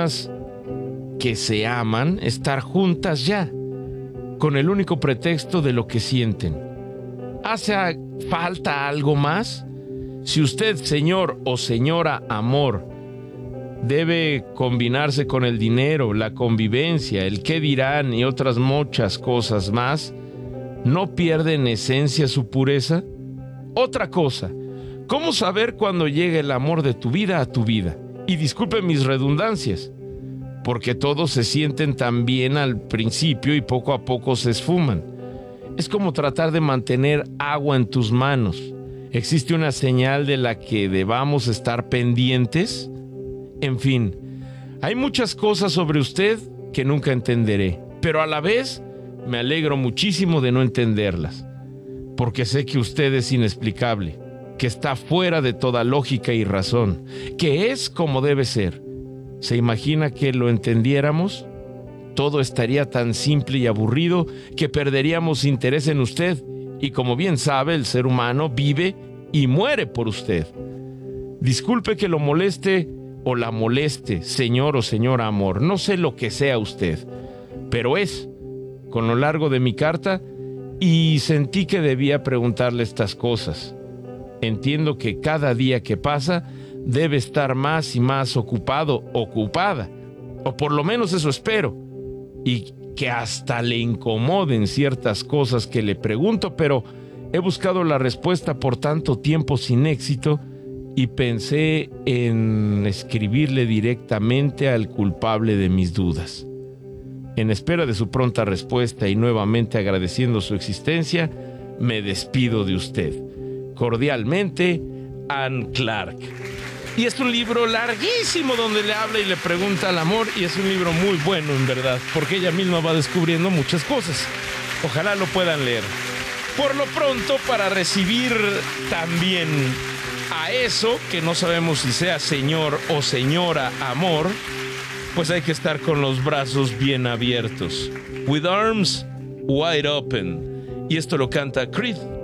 personas que se aman estar juntas ya, con el único pretexto de lo que sienten. ¿Hace falta algo más? Si usted, señor o señora amor, debe combinarse con el dinero, la convivencia, el qué dirán y otras muchas cosas más, ¿no pierde en esencia su pureza? Otra cosa, ¿cómo saber cuándo llega el amor de tu vida a tu vida? Y disculpe mis redundancias, porque todos se sienten tan bien al principio y poco a poco se esfuman. Es como tratar de mantener agua en tus manos. ¿Existe una señal de la que debamos estar pendientes? En fin, hay muchas cosas sobre usted que nunca entenderé, pero a la vez me alegro muchísimo de no entenderlas, porque sé que usted es inexplicable, que está fuera de toda lógica y razón, que es como debe ser. ¿Se imagina que lo entendiéramos? Todo estaría tan simple y aburrido que perderíamos interés en usted, y como bien sabe, el ser humano vive y muere por usted. Disculpe que lo moleste o la moleste, señor o señora amor, no sé lo que sea usted, pero es, con lo largo de mi carta, y sentí que debía preguntarle estas cosas. Entiendo que cada día que pasa debe estar más y más ocupado, ocupada, o por lo menos eso espero, y que hasta le incomoden ciertas cosas que le pregunto, pero he buscado la respuesta por tanto tiempo sin éxito y pensé en escribirle directamente al culpable de mis dudas. En espera de su pronta respuesta y nuevamente agradeciendo su existencia, me despido de usted. Cordialmente, Anne Clark. Y es un libro larguísimo donde le habla y le pregunta al amor, y es un libro muy bueno en verdad, porque ella misma va descubriendo muchas cosas. Ojalá lo puedan leer. Por lo pronto, para recibir también a eso, que no sabemos si sea señor o señora amor, pues hay que estar con los brazos bien abiertos. With arms wide open. Y esto lo canta Creed.